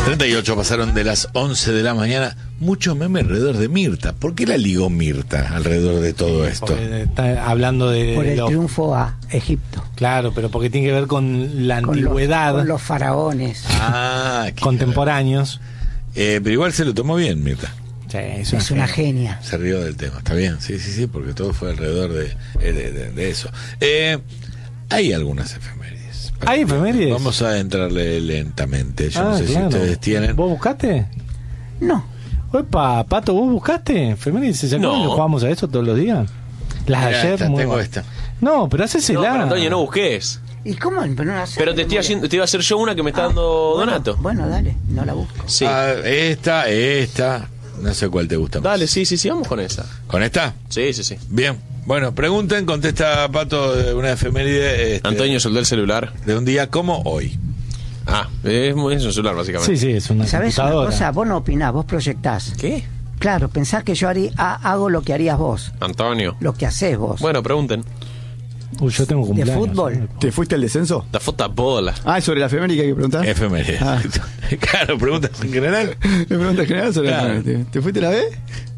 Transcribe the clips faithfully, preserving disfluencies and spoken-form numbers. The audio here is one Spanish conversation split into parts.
treinta y ocho pasaron de las once de la mañana. Mucho meme alrededor de Mirta. ¿Por qué la ligó Mirta alrededor de todo esto? Porque está hablando de... Por el los... triunfo a Egipto. Claro, pero porque tiene que ver con la Con antigüedad. los, con los faraones. Ah, qué contemporáneos. Eh, pero igual se lo tomó bien, Mirta. Sí, es, Es una genia. Se rió del tema, está bien, sí, sí, sí, porque todo fue alrededor de, de, de, de eso. Eh, hay algunas efemérides. ¿Hay efemérides? Vamos a entrarle lentamente. Yo Ah, no sé claro. si ustedes tienen. ¿Vos buscaste? No. Opa, Pato, ¿vos buscaste efemérides? ¿Se acuerdan No. que jugamos a eso todos los días? Las de Mirá, ayer, esta, muy tengo buenas. esta. No, pero hacésela. No, pero Antonio, no busques. ¿Y cómo? Pero, no la sé, Pero te no estoy me- haciendo, te iba a hacer yo una que me está Ah, dando bueno, Donato. Bueno, dale, no la busco. Sí. Ah, esta, esta, no sé cuál te gusta más. Dale, sí, sí, sí, vamos con esa. ¿Con esta? Sí, sí, sí. Bien. Bueno, pregunten, contesta Pato de una efeméride. Este, Antonio soltó el celular. de un día como hoy. Ah, es, muy- es un celular, básicamente. Sí, sí, es una ¿Sabés una computadora. cosa? Vos no opinás, vos proyectás. ¿Qué? Claro, pensás que yo harí- ha- hago lo que harías vos, Antonio. lo que hacés vos. Bueno, pregunten. Uy, yo tengo cumpleaños. fútbol? ¿Te fuiste al descenso? La foto bola. Ah, ¿es sobre la efeméride que hay que preguntar? Efeméride. Ah. Claro, preguntas en general. Me pregunta general sobre Claro. la efeméride. ¿Te fuiste a la B?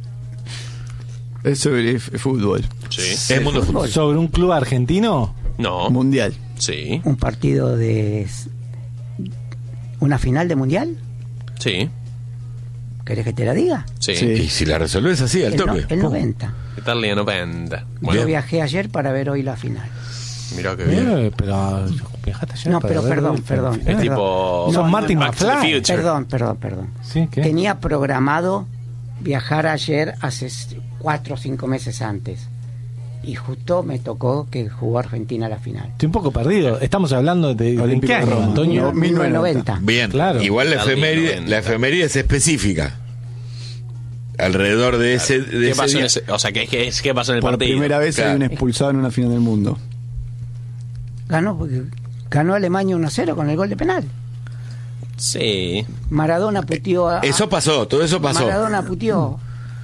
Es sobre f- fútbol. Sí. Es mundo fútbol. Fútbol. ¿Sobre un club argentino? No. Mundial. Sí. Un partido de... ¿Una final de mundial? Sí. ¿Querés que te la diga? Sí. Sí. Y si la resolvés así, al El, no- toque. el Pum. noventa. ¿Qué tal, Leo noventa? Yo Bueno, viajé ayer para ver hoy la final. mirá qué bien. Eh, pero viajaste ayer No, para pero ver perdón, el- perdón. el- Es perdón. tipo... Son Martin Back to the McFly. Future. Perdón, perdón, perdón. Sí, ¿qué? Tenía programado viajar ayer hace cuatro o cinco meses antes. Y justo me tocó que jugó Argentina la final. Estoy un poco perdido. Estamos hablando de, de Olímpico qué de año, Roma. Antonio. No, mil novecientos noventa. Bien, Claro. igual la Dale, efeméride, noventa. la efeméride es específica. Alrededor de ese, de ¿Qué ese pasó en día. ese, o sea, ¿qué, qué, qué pasó en el Por partido? primera vez Claro. hay un expulsado en una final del mundo. Ganó, porque ganó Alemania uno a cero con el gol de penal. Sí. Maradona puteó a... Eso pasó, todo eso pasó. Maradona puteó.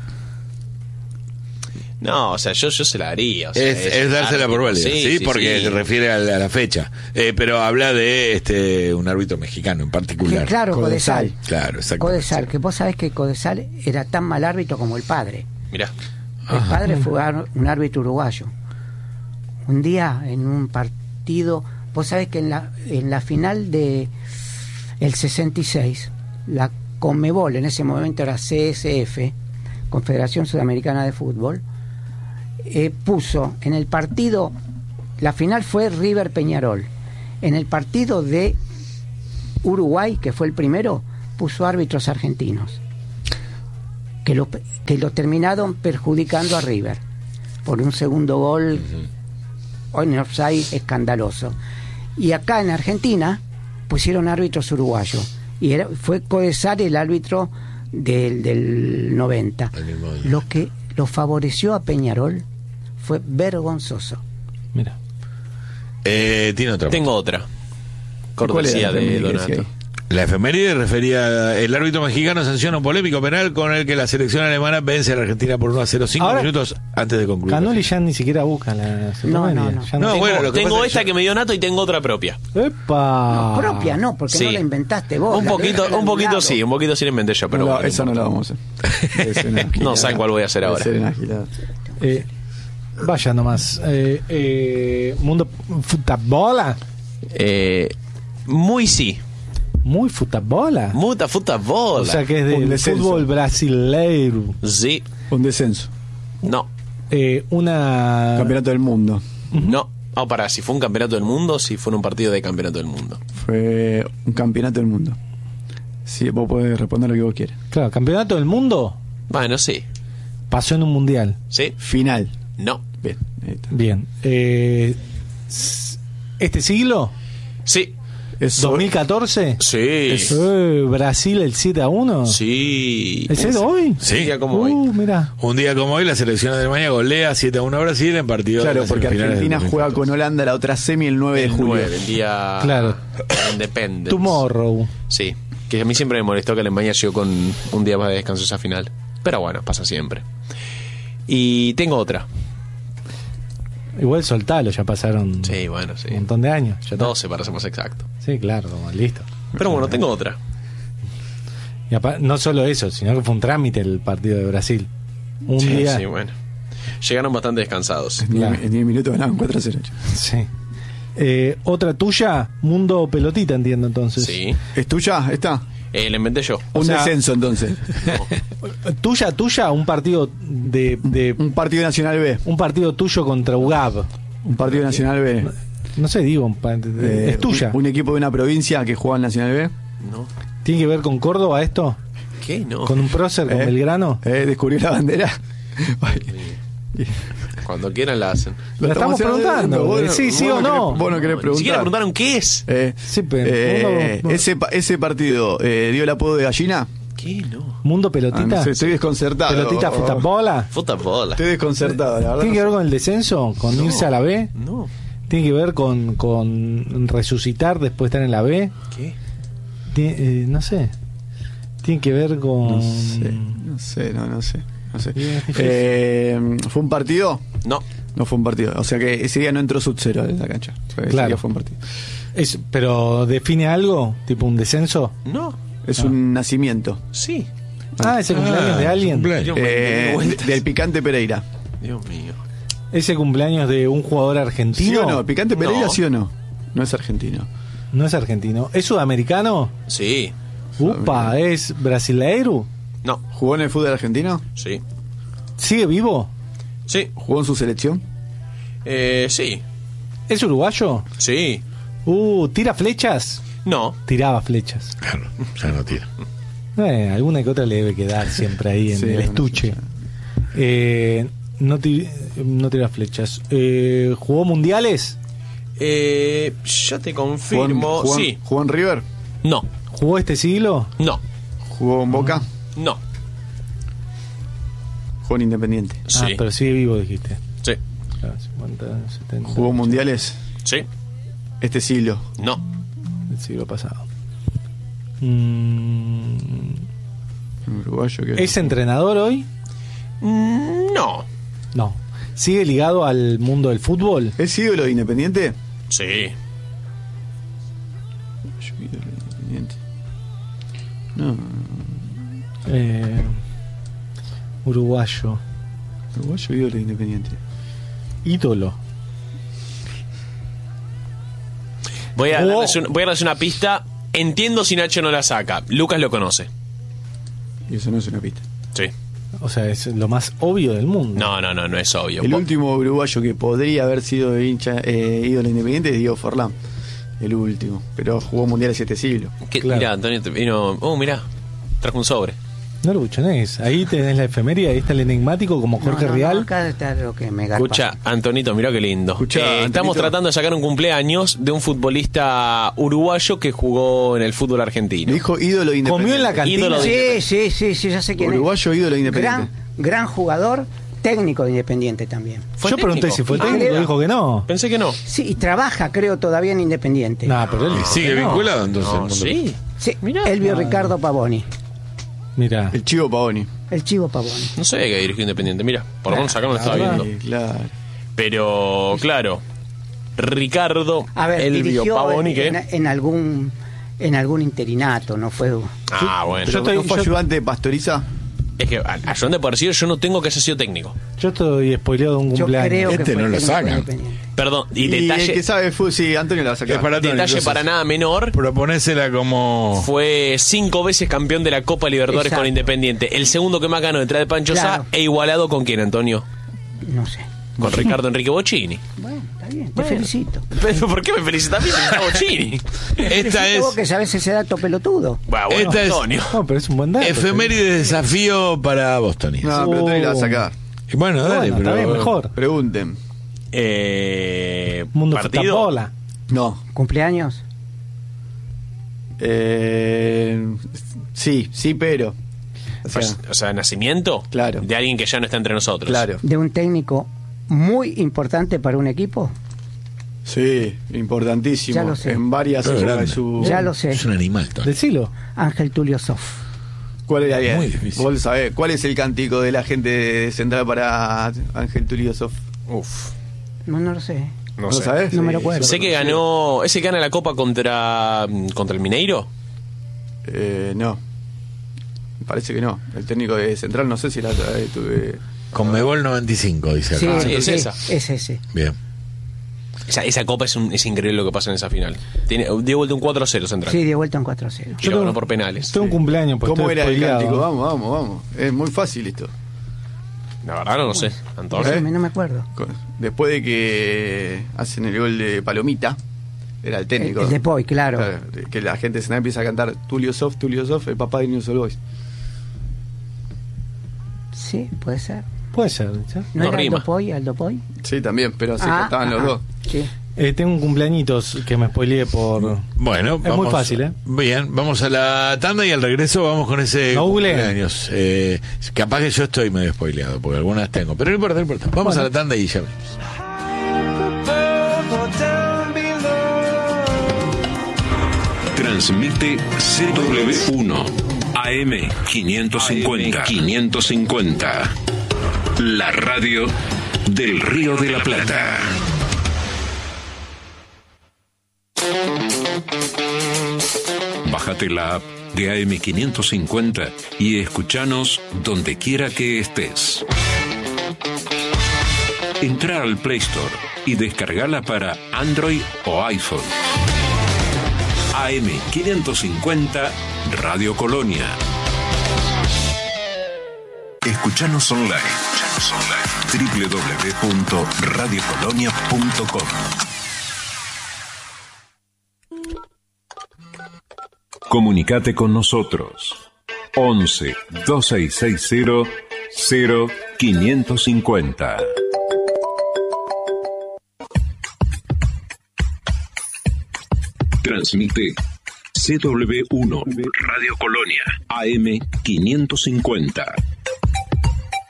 No, o sea, yo, yo se la haría. O sea, Es, es dársela por válida, sí, porque sí. se refiere a la, a la fecha. Eh, pero habla de este un árbitro mexicano en Que, particular. claro, Codesal. Codesal. Claro, exacto. Codesal, que vos sabés que Codesal era tan mal árbitro como el padre. Mirá. El padre fue ar- un árbitro uruguayo. Un día en un partido, vos sabés que en la, en la final de el sesenta y seis, la Conmebol, en ese momento era C S F, Confederación Sudamericana de Fútbol, eh, puso en el partido, la final fue River Peñarol, en el partido de Uruguay, que fue el primero, puso árbitros argentinos que lo, que lo terminaron perjudicando a River por un segundo gol en offside escandaloso. Y acá en Argentina pusieron árbitros uruguayos y era, fue Codesal el árbitro del, del noventa. El mismo año. Lo que lo favoreció a Peñarol fue vergonzoso. Mira. Eh, tiene otra. Tengo otra. ¿Cuál Cortesía era la de efeméride que Donato. decía ahí? La efeméride refería a- el árbitro mexicano sanciona un polémico penal con el que la selección alemana vence a la Argentina por uno a cero cinco Ahora, minutos antes de concluir. Canoli ya ni siquiera busca la No, efeméride. no, no. Ya No, Tengo, bueno, lo que tengo pasa es que esta yo- que me dio Nato y tengo otra propia. ¡Epa! No, propia no, porque Sí. no la inventaste vos. Un la poquito, dejaste un poquito al lado. sí, un poquito sí la inventé yo, pero No, bueno, eso no lo vamos a hacer. Debe ser una No gilada. sé cuál voy a hacer Debe ahora. ser una gilada. Eh, vaya nomás. Eh, eh, mundo futabola. Eh, muy sí. Muy futabola. Muta fútbol. O sea que es Un del descenso. fútbol brasileiro. Sí. Un descenso. No. Eh, una. Campeonato del mundo. No. Ah, para, si fue un campeonato del mundo, si fue un partido de campeonato del mundo. Fue un campeonato del mundo. Sí, vos podés responder lo que vos quieras. Claro, campeonato del mundo Bueno, sí. pasó en un mundial. Sí. Final. No. Bien, ahí está. Bien. Eh, s- ¿Este siglo? Sí. Eso- ¿dos mil catorce? Sí. Eh, ¿Brasil el siete a uno? Sí. ¿Es de hoy? Sí. Un día como Uh, hoy. mira. Un día como hoy, la selección de Alemania golea siete a uno a Brasil en partido de Claro, las porque semifinales Argentina del juega dos mil con Holanda la otra semi el nueve de El julio. nueve, el día Claro. Independence. Tomorrow. Sí, que a mí siempre me molestó que Alemania llegó con un día más de descanso esa final. Pero bueno, pasa siempre. Y tengo otra. Igual soltalo, ya pasaron Sí, bueno, sí. un montón de años. Ya está. doce para ser más exacto. Sí, claro, como listo. Pero bueno, tengo otra. Y apa- no solo eso, sino que fue un trámite el partido de Brasil. Un Sí, día. sí, bueno. Llegaron bastante descansados. En diez- Claro. en diez minutos ganaban cuatro a cero. Sí. Eh, otra tuya, Mundo Pelotita, entiendo entonces. Sí. ¿Es tuya? ¿Esta? Eh, la inventé yo. Un sea- descenso entonces. Tuya, tuya, un partido de, de Un partido nacional B. un partido tuyo contra U G A B. Un partido nacional B. No sé, digo, un pa- Eh, es tuya. Un, un equipo de una provincia que juega en Nacional B. No. ¿Tiene que ver con Córdoba esto? ¿Qué? No. ¿Con un prócer, con Eh, Belgrano? Eh, ¿Descubrió la bandera? Cuando quieran la hacen. Lo La estamos preguntando, Vos no- sí, sí vos o no no. querés- Vos no querés Ni preguntar. siquiera preguntaron qué es. Eh, Sí, pero eh, uno- ese, pa- ese partido eh, dio el apodo de gallina. ¿Qué? No. ¿Mundo Ah, Pelotita? no sé, estoy desconcertado. ¿Pelotita futabola? Fútbol. Estoy desconcertado, la verdad. ¿Tiene que ver con el descenso? ¿Con No. irse a la B? No. ¿Tiene que ver con, con resucitar después de estar en la B? ¿Qué? Tiene- eh, no sé. Tiene que ver con... No sé, no sé, no, no sé. No sé. Bien, es difícil. Eh, ¿Fue un partido? No. No fue un partido. O sea que ese día no entró Sub-Zero en la cancha. Fue- Ese Claro. día fue un partido. Es- ¿Pero define algo? ¿Tipo un descenso? No. Es un nacimiento. Sí. Ah, ese cumpleaños Ah, de alguien. cumpleaños. Dios mío, Eh, me vueltas. del Picante Pereira. Dios mío. Ese cumpleaños de un jugador ¿Sí argentino. o no? ¿Picante Pereira No. sí o no? No es argentino. No es argentino. ¿Es sudamericano? Sí. Upa, ¿es brasileiro? No. ¿Jugó en el fútbol argentino? Sí. ¿Sigue vivo? Sí. ¿Jugó en su selección? Eh, sí. ¿Es uruguayo? Sí. Uh, ¿tira flechas? No. Tiraba flechas. Claro, ya no tira. Eh, alguna que otra le debe quedar siempre ahí en Sí, el no estuche. sé. Eh, no, ti- no tira flechas. Eh, ¿Jugó mundiales? Eh, ya te ¿Jugó en, confirmo. jugó en- Sí. jugó en River? No. ¿Jugó este siglo? No. ¿Jugó en Boca? No. ¿Jugó en Independiente? Sí. Ah, pero sigue vivo, dijiste. Sí. Claro, cincuenta, setenta, ¿Jugó mundiales? Sí. Este siglo. No. del siglo pasado. Mm, Un uruguayo que... ¿Es entrenador hoy? Mm, No. No. ¿Sigue ligado al mundo del fútbol? ¿Es ídolo de Independiente? Sí. Yo, ídolo de Independiente. No, Eh, uruguayo. uruguayo ídolo de Independiente. Ídolo. Voy a, Jugó- darles un- voy a darles una pista. Entiendo si Nacho no la saca. Lucas lo conoce. Y eso no es una pista. Sí. O sea, es lo más obvio del mundo. No, no, no, no es obvio. El Vos- último uruguayo que podría haber sido hincha eh, ídolo de Independiente es Diego Forlán. El último. Pero jugó mundiales siete siglos. ¿Qué- Claro. Mirá, Antonio, te vino. Oh, mirá. Trajo un sobre. No lo buchonés. Ahí tenés la efeméride, ahí está el enigmático como No, Jorge no, no, Rial. acá está lo que me garpa. Escucha, Antonito, mirá qué lindo. Escuchá, Eh, Antonito. estamos tratando de sacar un cumpleaños de un futbolista uruguayo que jugó en el fútbol argentino. Me dijo ídolo de Independiente. Comió en la cantina. Ídolo de- Sí, sí, sí, sí, ya sé quién Uruguayo es. ídolo de Independiente. Gran, gran jugador, técnico de Independiente también. ¿Fue Yo pregunté técnico? si fue Ah, técnico, era. dijo que no. Pensé que no. Sí, y trabaja, creo, todavía en Independiente. No, pero él Y dijo sigue que no. vinculado entonces. al No, mundo. sí. Sí, Mirá. Elvio No, Ricardo Pavoni, Mira. El Chivo Pavoni. el Chivo Pavoni. No sabía que dirigió Independiente. Mira, por lo menos acá no lo estaba verdad. viendo. Sí, claro. Pero, claro. Ricardo A ver, Elvio dirigió Pavoni, en, ¿qué? en algún en algún interinato, no fue. Ah, bueno. Yo estoy- ¿No fue yo- ayudante de Pastoriza? Es que a- ayudante por decir, yo no tengo que haya sido técnico. Yo estoy spoileado de un Yo cumpleaños. creo que Este fue no lo técnico de sacan. Independiente. Perdón, y, Y, detalle, el que sabe fue, sí, Antonio la va a Es sacar. para Tony, detalle entonces, para nada menor. Proponésela como. Fue cinco veces campeón de la Copa Libertadores Exacto. con Independiente. El segundo que más ganó detrás de Pancho Claro. Sá e igualado con quién, Antonio. No sé. Con Ricardo Enrique Bocini. Bueno, está bien, te felicito. ¿Pero por qué me felicitas a mí? Felicita a Bocini. Esta Felicito vos es que sabes ese dato pelotudo. Bueno, bueno, Esta es- Antonio. No, pero es un buen dato. efeméride de desafío para Boston. No, pero Tony la va a sacar. Y bueno, dale, Bueno, pero. está bien, mejor. Pregunten. Eh, Mundo partido. Futabola. No. ¿Cumpleaños? Eh, sí, sí, pero. O sea, Pues, o sea, nacimiento Claro. de alguien que ya no está entre nosotros. claro. ¿De un técnico muy importante para un equipo? Sí, importantísimo. Ya lo sé. En varias Pero épocas grande. de su. Ya lo sé. Es un animal, Tony. Decilo. Ángel Tulio Sof. ¿Cuál era bien? Muy difícil. Vos sabés, ¿cuál es el cántico de la gente de Central para Ángel Tulio Sof? Uf. No, no lo sé. No, ¿No sé. lo sabés? No me lo Sí, acuerdo. Sé que ganó. ¿Ese que gana la Copa contra, contra el Mineiro? Eh, no. parece que no. El técnico de Central, no sé si la eh, tuve. Conmebol noventa y cinco, dice Sí, acá. sí, es sí, esa. es ese. Bien. Esa, esa copa es, un, es increíble lo que pasa en esa final. Tiene, dio vuelta un cuatro a cero Central. Sí, dio vuelta un cuatro a cero. Y lo ganó por penales. Tengo un cumpleaños, pues ¿Cómo estoy era el spoileado. cántico? Vamos, vamos, vamos. Es muy fácil esto. La verdad no lo sé, Antonio. ¿Eh? No me acuerdo. Con- Después de que hacen el gol de Palomita, era el técnico. El, el de Poi, claro. Claro, que la gente se empieza a cantar Tulio Soft, Tulio Soft, el papá de News All Boys. Sí, puede ser. Puede ser. ¿sí? ¿No, No era rima. Aldo Poi? Aldo Poi? Sí, también, pero así Ah, cantaban los ah, dos. Sí. Eh, tengo un cumpleañitos que me spoileé por... Bueno, Es muy fácil, ¿eh? Bien, vamos a la tanda y al regreso vamos con ese No googleen. cumpleaños. Eh, capaz que yo estoy medio spoileado, porque algunas tengo. Pero no importa, no importa. Vamos Bueno. a la tanda y ya venimos. Transmite C W uno A M quinientos cincuenta. quinientos cincuenta. La radio del Río de la Plata. Bájate la app de A M quinientos cincuenta y escuchanos donde quiera que estés. Entra al Play Store y descargala para Android o iPhone. A M quinientos cincuenta Radio Colonia. Escuchanos online. doble u doble u doble u punto radio colonia punto com. Comunicate con nosotros. once, veintiséis sesenta, cero quinientos cincuenta. Transmite C W uno Radio Colonia A M quinientos cincuenta.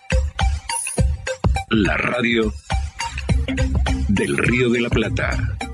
La radio del Río de la Plata.